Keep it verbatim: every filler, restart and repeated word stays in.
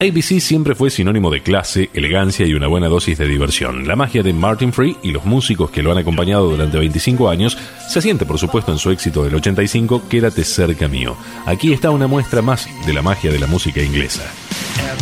A B C siempre fue sinónimo de clase, elegancia y una buena dosis de diversión. La magia de Martin Free y los músicos que lo han acompañado durante veinticinco años se siente, por supuesto, en su éxito del ochenta y cinco, Quédate cerca mío. Aquí está una muestra más de la magia de la música inglesa.